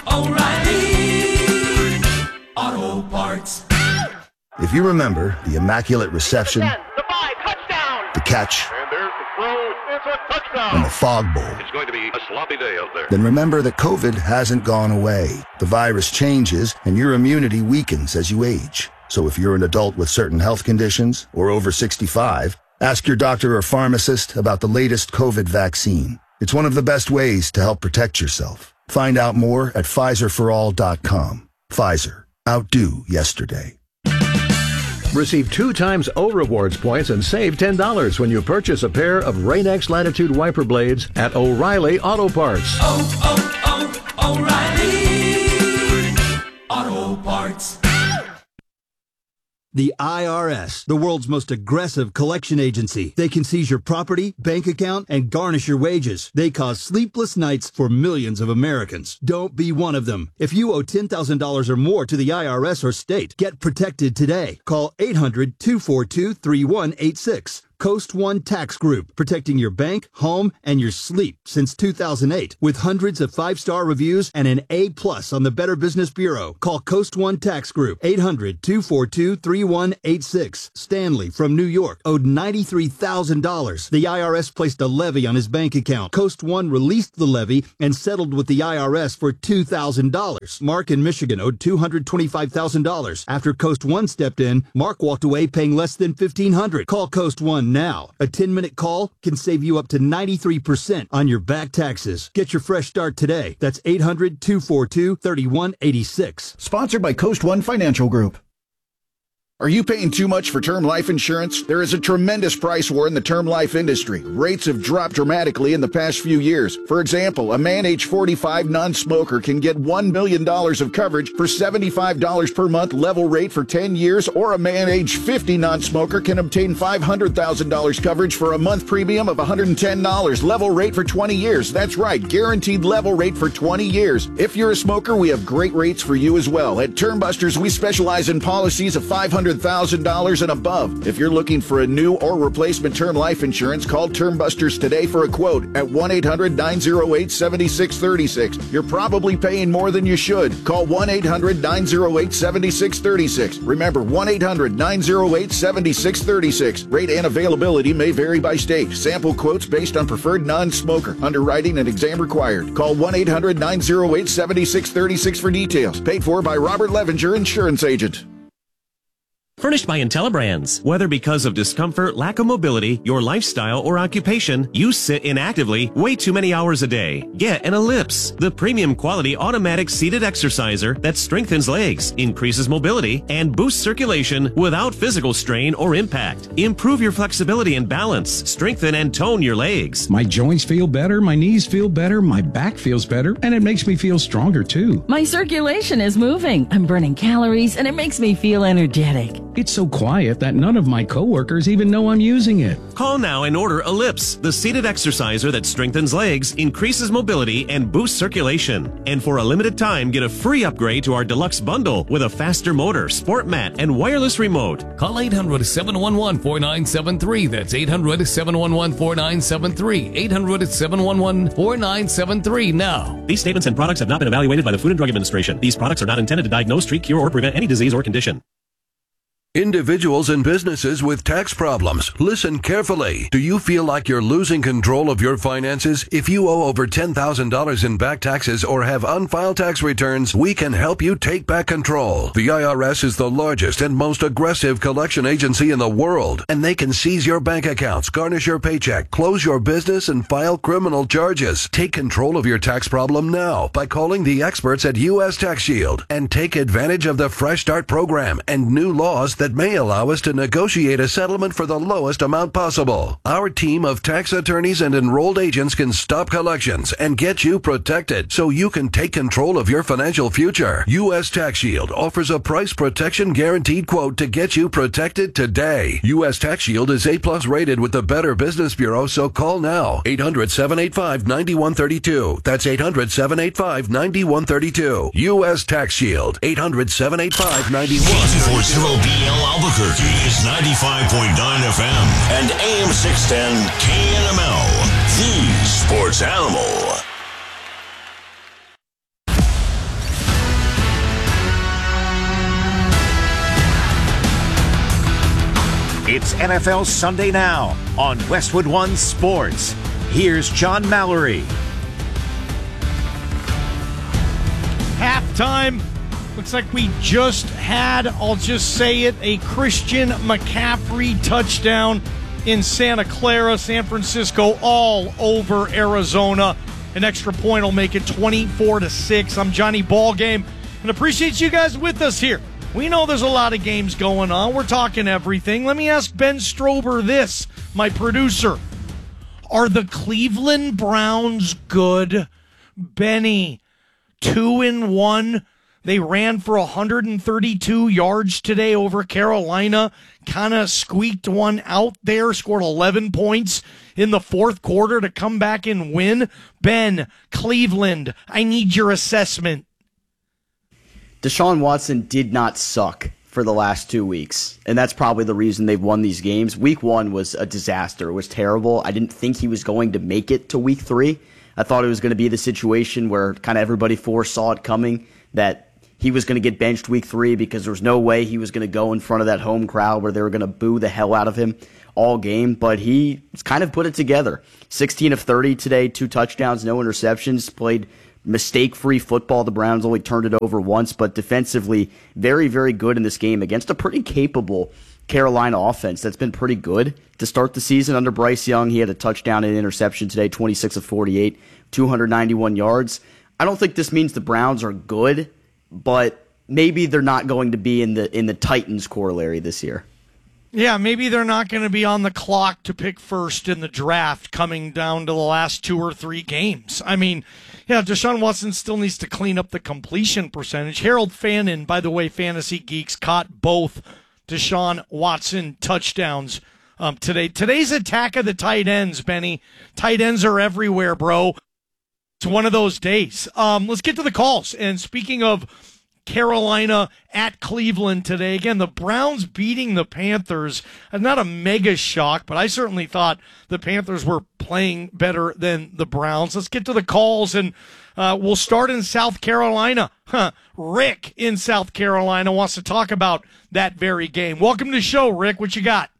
oh, oh, O'Reilly Auto Parts. If you remember the immaculate reception, The five, touchdown. the catch, And there's the throw. It's a touchdown. and the fog bowl, It's going to be a sloppy day out there. then remember that COVID hasn't gone away. The virus changes and your immunity weakens as you age. So if you're an adult with certain health conditions or over sixty-five, ask your doctor or pharmacist about the latest COVID vaccine. It's one of the best ways to help protect yourself. Find out more at Pfizer for all dot com. Pfizer. Outdo yesterday. Receive two times O Rewards points and save ten dollars when you purchase a pair of Rain-X Latitude wiper blades at O'Reilly Auto Parts. Oh, oh, oh, O'Reilly Auto Parts. The I R S, the world's most aggressive collection agency. They can seize your property, bank account, and garnish your wages. They cause sleepless nights for millions of Americans. Don't be one of them. If you owe ten thousand dollars or more to the I R S or state, get protected today. Call eight hundred, two four two, three one eight six. Coast One Tax Group, protecting your bank, home, and your sleep since two thousand eight. With hundreds of five-star reviews and an A plus on the Better Business Bureau. Call Coast One Tax Group, eight hundred, two four two, three one eight six. Stanley from New York owed ninety-three thousand dollars. The I R S placed a levy on his bank account. Coast One released the levy and settled with the I R S for two thousand dollars. Mark in Michigan owed two hundred twenty-five thousand dollars. After Coast One stepped in, Mark walked away paying less than fifteen hundred dollars. Call Coast One now. A ten-minute call can save you up to ninety-three percent on your back taxes. Get your fresh start today. That's eight hundred, two four two, three one eight six. Sponsored by Coast One Financial Group. Are you paying too much for term life insurance? There is a tremendous price war in the term life industry. Rates have dropped dramatically in the past few years. For example, a man age forty-five non-smoker can get one million dollars of coverage for seventy-five dollars per month level rate for ten years, or a man age fifty non-smoker can obtain five hundred thousand dollars coverage for a month premium of one hundred ten dollars level rate for twenty years. That's right, guaranteed level rate for twenty years. If you're a smoker, we have great rates for you as well. At Term Busters, we specialize in policies of five hundred thousand dollars and above. If you're looking for a new or replacement term life insurance, call Term Busters today for a quote at one eight hundred, nine oh eight, seven six three six. You're probably paying more than you should. Call one eight hundred, nine oh eight, seven six three six. Remember, one eight hundred, nine oh eight, seven six three six. Rate and availability may vary by state. Sample quotes based on preferred non-smoker. Underwriting and exam required. Call one eight hundred, nine oh eight, seven six three six for details. Paid for by Robert Levenger, Insurance Agent. Furnished by IntelliBrands. Whether because of discomfort, lack of mobility, your lifestyle, or occupation, you sit inactively way too many hours a day. Get an Ellipse, the premium quality automatic seated exerciser that strengthens legs, increases mobility, and boosts circulation without physical strain or impact. Improve your flexibility and balance, strengthen and tone your legs. My joints feel better, my knees feel better, my back feels better, and it makes me feel stronger too. My circulation is moving. I'm burning calories, and it makes me feel energetic. It's so quiet that none of my coworkers even know I'm using it. Call now and order Ellipse, the seated exerciser that strengthens legs, increases mobility, and boosts circulation. And for a limited time, get a free upgrade to our deluxe bundle with a faster motor, sport mat, and wireless remote. Call eight hundred, seven one one, four nine seven three. That's eight hundred, seven one one, four nine seven three. eight hundred, seven one one, four nine seven three now. These statements and products have not been evaluated by the Food and Drug Administration. These products are not intended to diagnose, treat, cure, or prevent any disease or condition. Individuals and businesses with tax problems, listen carefully. Do you feel like you're losing control of your finances? If you owe over ten thousand dollars in back taxes or have unfiled tax returns, we can help you take back control. The I R S is the largest and most aggressive collection agency in the world, and they can seize your bank accounts, garnish your paycheck, close your business, and file criminal charges. Take control of your tax problem now by calling the experts at U S Tax Shield and take advantage of the Fresh Start program and new laws that may allow us to negotiate a settlement for the lowest amount possible. Our team of tax attorneys and enrolled agents can stop collections and get you protected so you can take control of your financial future. U S Tax Shield offers a price protection guaranteed quote to get you protected today. U S Tax Shield is A plus rated with the Better Business Bureau, so call now. eight hundred, seven eight five, nine one three two. That's eight hundred, seven eight five, nine one three two. U S Tax Shield. eight hundred, seven eight five, nine one three two. eighty-four B L Albuquerque is ninety-five point nine F M and A M six ten K N M L, the sports animal. It's N F L Sunday Now on Westwood One Sports. Here's John Mallory. Halftime. Looks like we just had, I'll just say it, a Christian McCaffrey touchdown in Santa Clara, San Francisco, all over Arizona. An extra point will make it twenty-four to six. I'm Johnny Ballgame, and appreciate you guys with us here. We know there's a lot of games going on. We're talking everything. Let me ask Ben Strober this, my producer. Are the Cleveland Browns good? Benny, two and one. They ran for one hundred thirty-two yards today over Carolina, kind of squeaked one out there, scored eleven points in the fourth quarter to come back and win. Ben, Cleveland, I need your assessment. Deshaun Watson did not suck for the last two weeks, and that's probably the reason they've won these games. Week one was a disaster. It was terrible. I didn't think he was going to make it to week three. I thought it was going to be the situation where kind of everybody foresaw it coming, that he was going to get benched week three because there was no way he was going to go in front of that home crowd where they were going to boo the hell out of him all game. But he kind of put it together. sixteen of thirty today, two touchdowns, no interceptions, played mistake-free football. The Browns only turned it over once, but defensively very, very good in this game against a pretty capable Carolina offense that's been pretty good to start the season under Bryce Young. He had a touchdown and interception today, twenty-six of forty-eight, two hundred ninety-one yards. I don't think this means the Browns are good, but maybe they're not going to be in the in the Titans corollary this year. Yeah, maybe they're not going to be on the clock to pick first in the draft coming down to the last two or three games. I mean, yeah, Deshaun Watson still needs to clean up the completion percentage. Harold Fannin, by the way, Fantasy Geeks, caught both Deshaun Watson touchdowns um, today. Today's attack of the tight ends, Benny. Tight ends are everywhere, bro. It's one of those days. Um, let's get to the calls. And speaking of Carolina at Cleveland today, again, the Browns beating the Panthers. Not a mega shock, but I certainly thought the Panthers were playing better than the Browns. Let's get to the calls, and uh, we'll start in South Carolina. Huh. Rick in South Carolina wants to talk about that very game. Welcome to the show, Rick. What you got?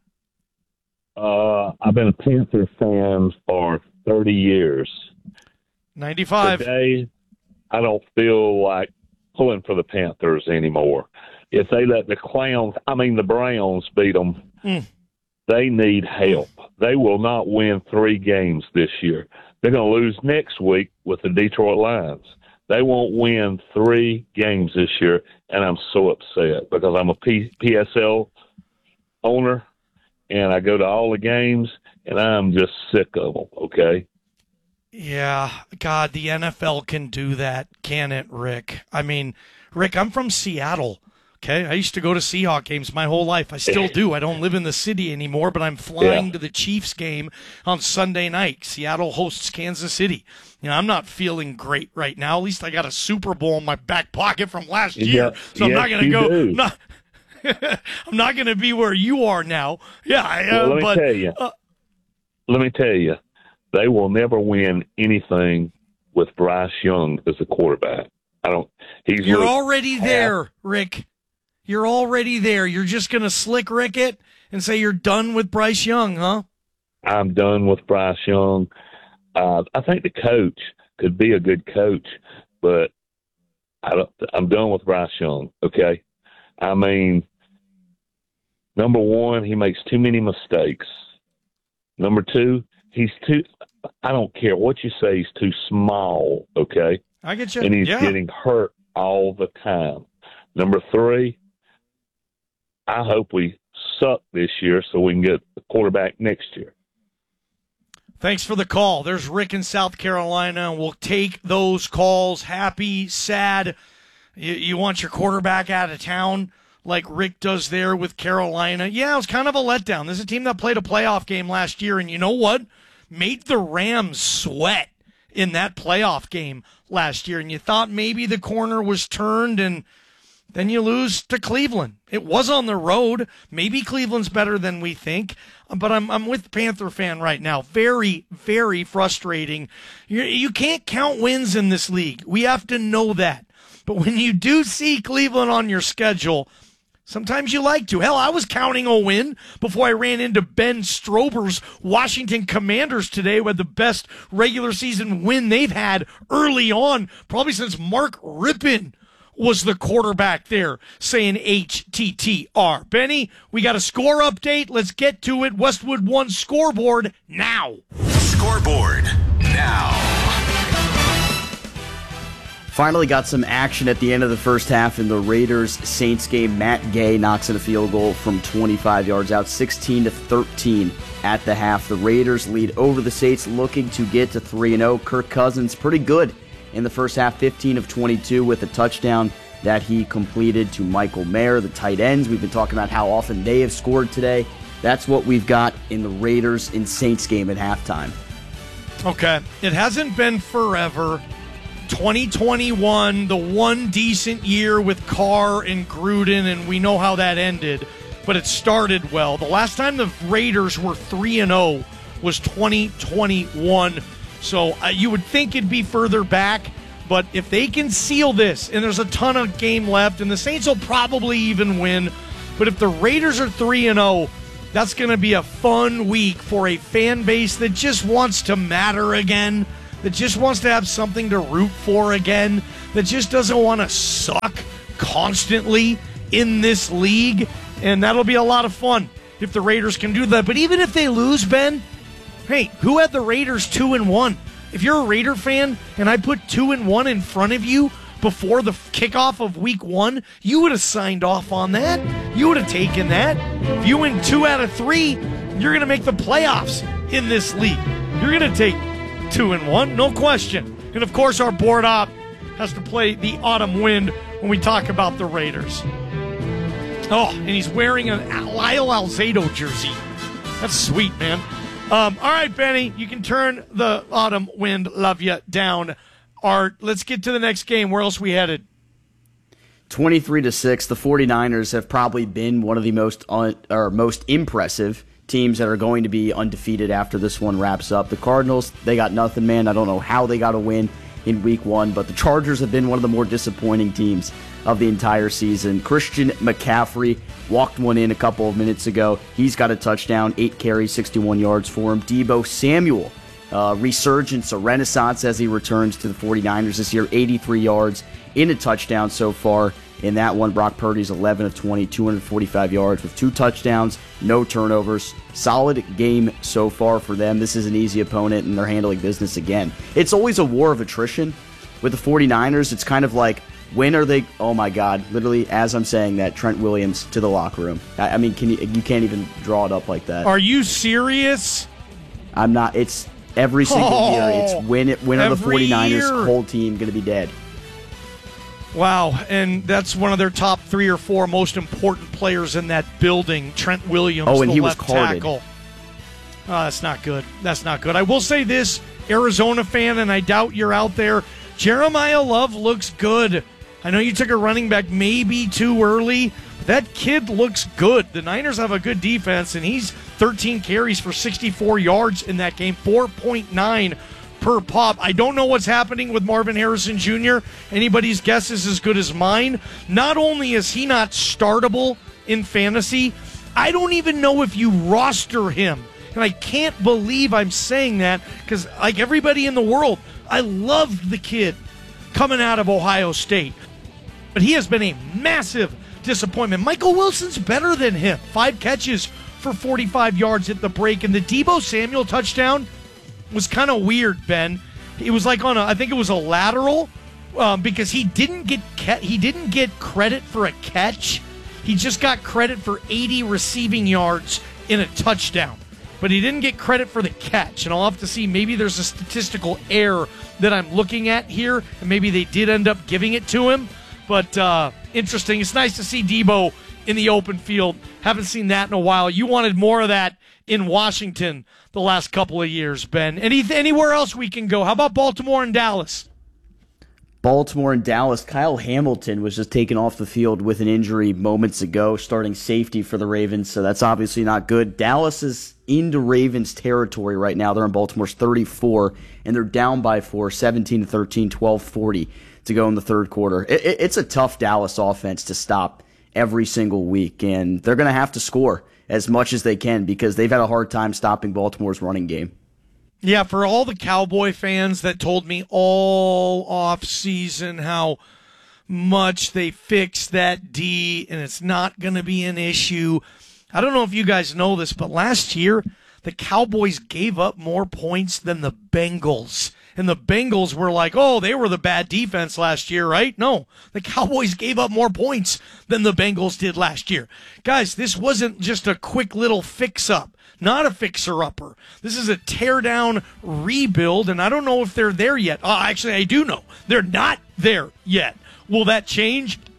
Uh, I've been a Panther fan for thirty years. ninety-five. Today, I don't feel like pulling for the Panthers anymore. If they let the Clowns, I mean the Browns, beat them, mm. they need help. They will not win three games this year. They're going to lose next week with the Detroit Lions. They won't win three games this year, and I'm so upset because I'm a P- PSL owner, and I go to all the games, and I'm just sick of them, okay? Yeah, God, the N F L can do that, can it, Rick? I mean, Rick, I'm from Seattle, okay? I used to go to Seahawks games my whole life. I still do. I don't live in the city anymore, but I'm flying yeah. to the Chiefs game on Sunday night. Seattle hosts Kansas City. You know, I'm not feeling great right now. At least I got a Super Bowl in my back pocket from last year, yeah. so I'm yes, not going to go. Do. Not, I'm not going to be where you are now. Yeah, I, well, uh, let me but, tell you. Uh, let me tell you. They will never win anything with Bryce Young as a quarterback. I don't. He's You're already half, there, Rick. You're already there. You're just going to slick Rick it and say you're done with Bryce Young, huh? I'm done with Bryce Young. Uh, I think the coach could be a good coach, but I don't, I'm done with Bryce Young. Okay, I mean, number one, he makes too many mistakes. Number two, he's too. I don't care what you say. He's too small. Okay, I get you. And he's yeah. getting hurt all the time. Number three, I hope we suck this year so we can get a quarterback next year. Thanks for the call. There's Rick in South Carolina. We'll take those calls. Happy, sad. You, you want your quarterback out of town like Rick does there with Carolina. Yeah, it was kind of a letdown. This is a team that played a playoff game last year, and you know what? Made the Rams sweat in that playoff game last year. And you thought maybe the corner was turned, and then you lose to Cleveland. It was on the road. Maybe Cleveland's better than we think, but I'm I'm with the Panther fan right now. Very, very frustrating. You you can't count wins in this league. We have to know that. But when you do see Cleveland on your schedule, sometimes you like to. Hell, I was counting a win before I ran into Ben Strober's Washington Commanders today, who had the best regular season win they've had early on, probably since Mark Rippon was the quarterback there, saying H T T R. Benny, we got a score update. Let's get to it. Westwood One scoreboard now. Scoreboard now. Finally got some action at the end of the first half in the Raiders-Saints game. Matt Gay knocks in a field goal from twenty-five yards out, sixteen to thirteen at the half. The Raiders lead over the Saints, looking to get to three and oh. Kirk Cousins, pretty good in the first half, fifteen of twenty-two with a touchdown, that he completed to Michael Mayer, the tight ends. We've been talking about how often they have scored today. That's what we've got in the Raiders and Saints game at halftime. Okay. It hasn't been forever. twenty twenty-one, the one decent year with Carr and Gruden, and we know how that ended, but it started well. The last time the Raiders were three and oh was twenty twenty-one, so uh, you would think it'd be further back, but if they can seal this, and there's a ton of game left, and the Saints will probably even win, but if the Raiders are three and oh, that's going to be a fun week for a fan base that just wants to matter again, that just wants to have something to root for again, that just doesn't want to suck constantly in this league, and that'll be a lot of fun if the Raiders can do that. But even if they lose, Ben, hey, who had the Raiders two and one? If you're a Raider fan and I put two and one in front of you before the kickoff of week one, you would have signed off on that. You would have taken that. If you win two out of three, you're going to make the playoffs in this league. You're going to take two and one, no question. And of course, our board op has to play the autumn wind when we talk about the Raiders. Oh, and he's wearing a Lyle Alzado jersey. That's sweet, man. Um, all right, Benny, you can turn the autumn wind, love you, down. Art, let's get to the next game. Where else we headed? twenty-three to six, the 49ers have probably been one of the most un- or most impressive teams that are going to be undefeated after this one wraps up. The Cardinals, they got nothing, man. I don't know how they got a win in week one, but the Chargers have been one of the more disappointing teams of the entire season. Christian McCaffrey walked one in a couple of minutes ago. He's got a touchdown, eight carries, sixty-one yards for him. Deebo Samuel, uh, resurgence, a renaissance as he returns to the 49ers this year, eighty-three yards in a touchdown so far. In that one, Brock Purdy's eleven of twenty, two hundred forty-five yards with two touchdowns, no turnovers. Solid game so far for them. This is an easy opponent, and they're handling business again. It's always a war of attrition with the 49ers. It's kind of like, when are they? Oh my God! Literally, as I'm saying that, Trent Williams to the locker room. I, I mean, can you? You can't even draw it up like that. Are you serious? I'm not. It's every single oh, year. It's when. It, when are the 49ers year. whole team going to be dead? Wow, and that's one of their top three or four most important players in that building, Trent Williams, oh, and the he left was carded. tackle. Oh, that's not good. That's not good. I will say this, Arizona fan, and I doubt you're out there, Jeremiah Love looks good. I know you took a running back maybe too early. That kid looks good. The Niners have a good defense, and he's thirteen carries for sixty-four yards in that game, four point nine per pop. I don't know what's happening with Marvin Harrison Junior Anybody's guess is as good as mine. Not only is he not startable in fantasy, I don't even know if you roster him. And I can't believe I'm saying that because, like everybody in the world, I loved the kid coming out of Ohio State. But he has been a massive disappointment. Michael Wilson's better than him. Five catches for forty-five yards at the break. And the Deebo Samuel touchdown was kind of weird, Ben. It was like on a, I think it was a lateral, um, because he didn't get ca- he didn't get credit for a catch. He just got credit for eighty receiving yards in a touchdown, but he didn't get credit for the catch. And I'll have to see, maybe there's a statistical error that I'm looking at here, and maybe they did end up giving it to him. But uh, interesting. It's nice to see Deebo in the open field. Haven't seen that in a while. You wanted more of that in Washington the last couple of years, Ben. Any, anywhere else we can go? How about Baltimore and Dallas? Baltimore and Dallas. Kyle Hamilton was just taken off the field with an injury moments ago, starting safety for the Ravens, so that's obviously not good. Dallas is into Ravens territory right now. They're in Baltimore's thirty-four, and they're down by four, seventeen to thirteen, twelve forty to go in the third quarter. It, it, it's a tough Dallas offense to stop every single week, and they're going to have to score as much as they can because they've had a hard time stopping Baltimore's running game. Yeah, for all the Cowboy fans that told me all off season how much they fixed that D and it's not going to be an issue. I don't know if you guys know this, but last year the Cowboys gave up more points than the Bengals. And the Bengals were like, oh, they were the bad defense last year, right? No, the Cowboys gave up more points than the Bengals did last year. Guys, this wasn't just a quick little fix-up, not a fixer-upper. This is a tear-down rebuild, and I don't know if they're there yet. Uh, actually, I do know. They're not there yet. Will that change?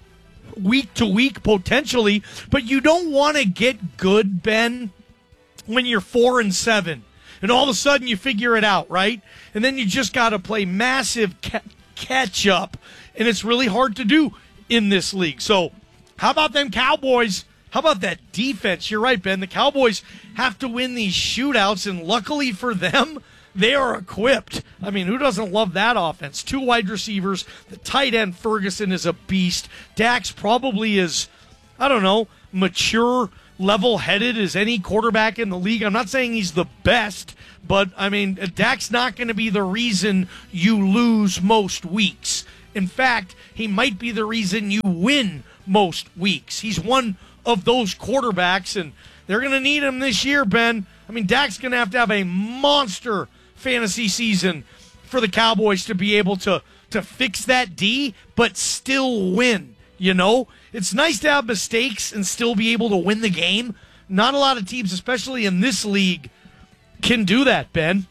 week to week potentially, but you don't want to get good, Ben, when you're four and seven, and all of a sudden you figure it out, right? And then you just got to play massive ca- catch up, and it's really hard to do in this league. So, how about them Cowboys? How about that defense? You're right, Ben. The Cowboys have to win these shootouts, and luckily for them, they are equipped. I mean, who doesn't love that offense? Two wide receivers. The tight end, Ferguson, is a beast. Dax probably is, I don't know, mature, level-headed as any quarterback in the league. I'm not saying he's the best, but, I mean, Dak's not going to be the reason you lose most weeks. In fact, he might be the reason you win most weeks. He's one of those quarterbacks, and they're going to need him this year, Ben. I mean, Dak's going to have to have a monster fantasy season for the Cowboys to be able to, to fix that D, but still win, you know? It's nice to have mistakes and still be able to win the game. Not a lot of teams, especially in this league, can do that, Ben.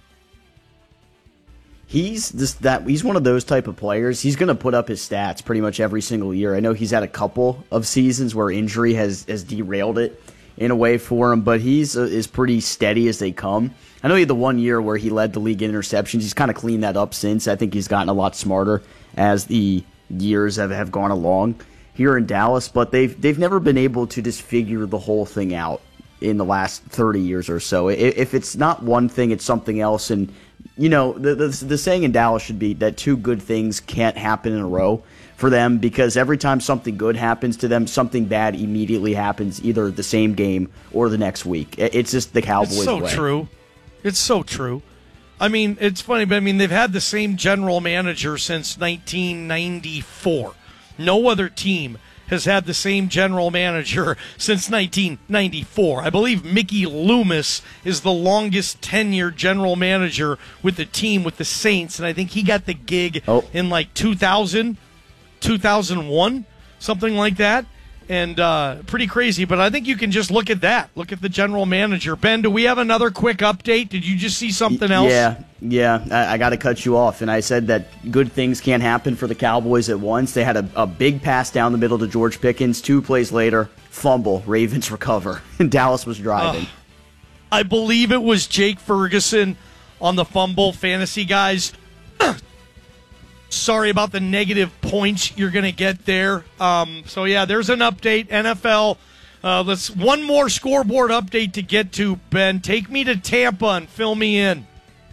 He's this that he's one of those type of players. He's going to put up his stats pretty much every single year. I know he's had a couple of seasons where injury has, has derailed it in a way for him, but he's uh, is pretty steady as they come. I know he had the one year where he led the league in interceptions. He's kind of cleaned that up since. I think he's gotten a lot smarter as the years have, have gone along here in Dallas, but they've they've never been able to just figure the whole thing out in the last thirty years or so. If it's not one thing, it's something else. And, you know, the, the, the saying in Dallas should be that two good things can't happen in a row for them, because every time something good happens to them, something bad immediately happens either the same game or the next week. It's just the Cowboys' It's so way. true. It's so true. I mean, it's funny, but I mean, they've had the same general manager since nineteen ninety-four. No other team has had the same general manager since nineteen ninety-four. I believe Mickey Loomis is the longest tenured general manager with the team, with the Saints, and I think he got the gig oh. in like two thousand, two thousand one, something like that. And uh, pretty crazy, but I think you can just look at that. Look at the general manager. Ben, do we have another quick update? Did you just see something else? Yeah, yeah. I, I got to cut you off. And I said that good things can't happen for the Cowboys at once. They had a, a big pass down the middle to George Pickens. Two plays later, fumble. Ravens recover. And Dallas was driving. Uh, I believe it was Jake Ferguson on the fumble. Fantasy guys, sorry about the negative points you're going to get there. Um, so, yeah, there's an update. N F L, uh, let's one more scoreboard update to get to, Ben. Take me to Tampa and fill me in.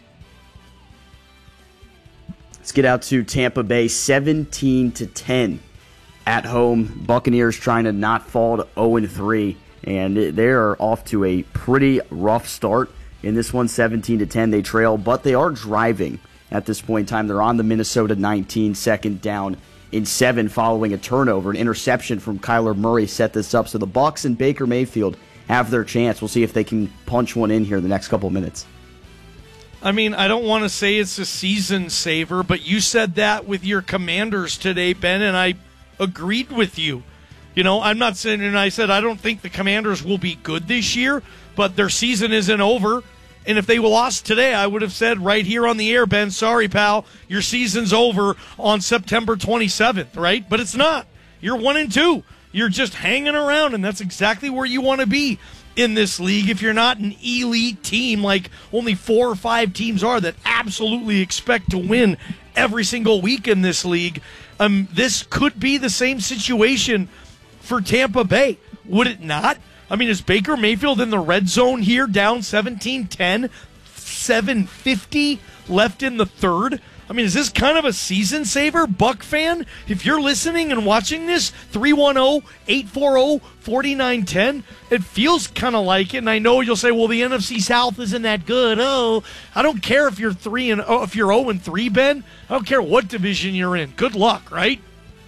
Let's get out to Tampa Bay, seventeen to ten at home. Buccaneers trying to not fall to oh and three, and they are off to a pretty rough start in this one, seventeen to ten. They trail, but they are driving. At this point in time, they're on the Minnesota nineteen, second down in seven, following a turnover. An interception from Kyler Murray set this up. So the Bucs and Baker Mayfield have their chance. We'll see if they can punch one in here in the next couple minutes. I mean, I don't want to say it's a season saver, but you said that with your Commanders today, Ben, and I agreed with you. You know, I'm not saying, and I said I don't think the Commanders will be good this year, but their season isn't over. And if they lost today, I would have said right here on the air, Ben, sorry, pal, your season's over on September twenty-seventh, right? But it's not. You're one and two. You're just hanging around, and that's exactly where you want to be in this league. If you're not an elite team like only four or five teams are that absolutely expect to win every single week in this league, um, this could be the same situation for Tampa Bay. Would it not? I mean, is Baker Mayfield in the red zone here, down seventeen ten, seven fifty left in the third? I mean, is this kind of a season saver, Buck fan? If you're listening and watching this, three one zero, eight four zero, four nine one zero, it feels kind of like it. And I know you'll say, well, the N F C South isn't that good. Oh, I don't care if you're three and oh, if you're zero and three, Ben. I don't care what division you're in. Good luck, right?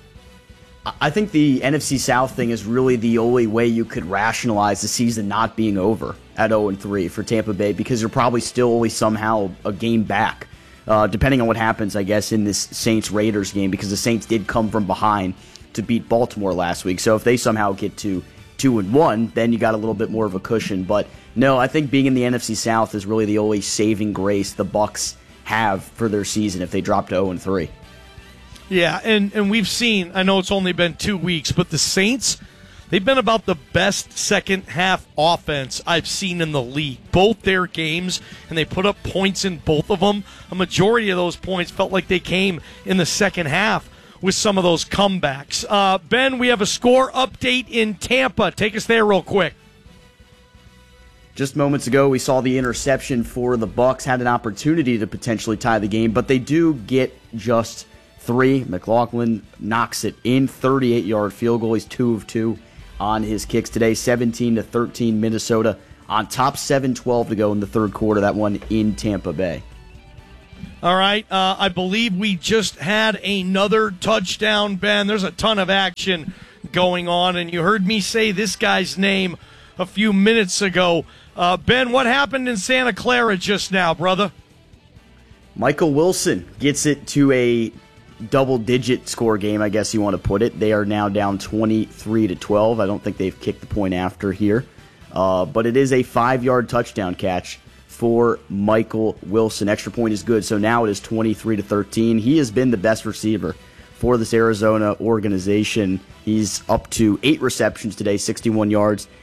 I think the N F C South thing is really the only way you could rationalize the season not being over at oh and three for Tampa Bay, because you're probably still only somehow a game back, uh, depending on what happens, I guess, in this Saints-Raiders game, because the Saints did come from behind to beat Baltimore last week. So if they somehow get to two and one, then you got a little bit more of a cushion. But no, I think being in the N F C South is really the only saving grace the Bucs have for their season if they drop to oh and three. Yeah, and, and we've seen, I know it's only been two weeks, but the Saints, they've been about the best second half offense I've seen in the league. Both their games, and they put up points in both of them. A majority of those points felt like they came in the second half with some of those comebacks. Uh, Ben, we have a score update in Tampa. Take us there real quick. Just moments ago, we saw the interception for the Bucs, had an opportunity to potentially tie the game, but they do get just three. McLaughlin knocks it in, thirty-eight-yard field goal. He's two of two on his kicks today, seventeen to thirteen Minnesota on top, seven twelve to go in the third quarter, that one in Tampa Bay. All right, uh, I believe we just had another touchdown, Ben. There's a ton of action going on, and you heard me say this guy's name a few minutes ago. Uh, Ben, what happened in Santa Clara just now, brother? Michael Wilson gets it to a double-digit score game, I guess you want to put it. They are now down twenty-three to twelve. I don't think they've kicked the point after here. Uh, but it is a five-yard touchdown catch for Michael Wilson. Extra point is good, so now it is twenty-three to thirteen. He has been the best receiver for this Arizona organization. He's up to eight receptions today, sixty-one yards,